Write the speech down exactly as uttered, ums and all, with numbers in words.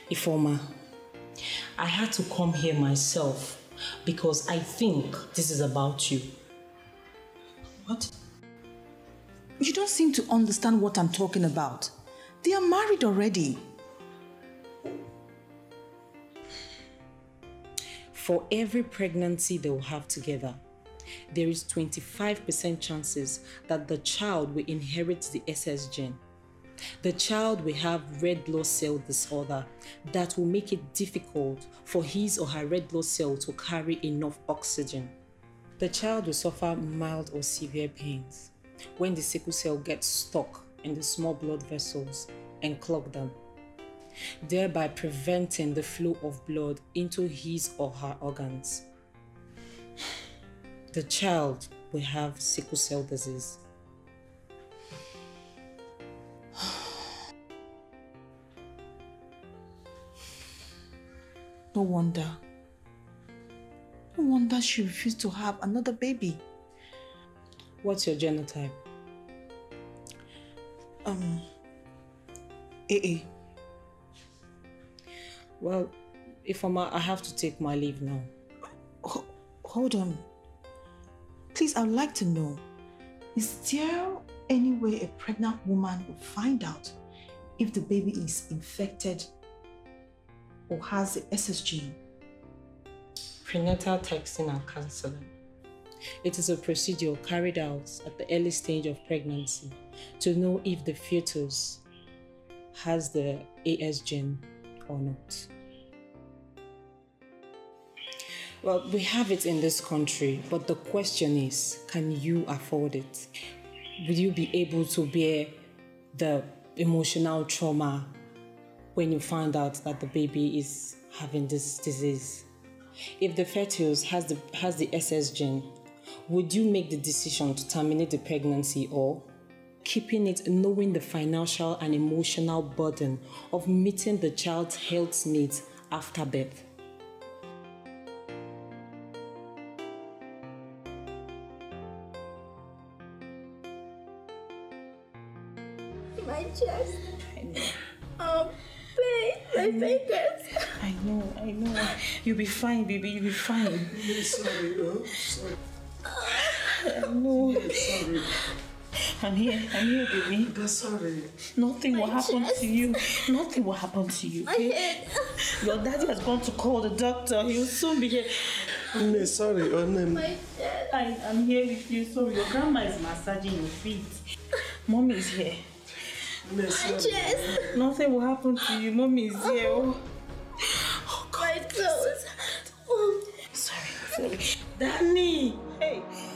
Ifeoma, I had to come here myself because I think this is about you. What? You don't seem to understand what I'm talking about. They are married already. For every pregnancy they will have together, there is twenty-five percent chances that the child will inherit the S S gene. The child will have red blood cell disorder that will make it difficult for his or her red blood cell to carry enough oxygen. The child will suffer mild or severe pains when the sickle cell gets stuck in the small blood vessels and clog them, thereby preventing the flow of blood into his or her organs. The child will have sickle cell disease. No wonder. No wonder she refused to have another baby. What's your genotype? Um, A A. Well, Ifeoma, I have to take my leave now. H- hold on. Please, I'd like to know, is there any way a pregnant woman will find out if the baby is infected or has the S S gene? Prenatal texting and counseling. It is a procedure carried out at the early stage of pregnancy to know if the fetus has the A S gene or not. Well, we have it in this country, but the question is, can you afford it? Will you be able to bear the emotional trauma when you find out that the baby is having this disease? If the fetus has the, has the S S gene, would you make the decision to terminate the pregnancy or keeping it knowing the financial and emotional burden of meeting the child's health needs after birth? My chest. I know. Oh, pain. My fingers. I know, I know. You'll be fine, baby. You'll be fine. I'm sorry, oh, sorry. I know. I'm sorry. I'm here. I'm here, baby. I'm sorry. Nothing will My happen chest. to you. Nothing will happen to you, My okay? head. Your daddy has gone to call the doctor. He will soon be here. I'm sorry, oh, no. My head. I, I'm here with you. Sorry, your grandma is massaging your feet. Mommy is here. I'm My sorry. chest. Nothing will happen to you. Mommy is here. Oh, My toes. Oh. sorry, sorry. Danny! Hey!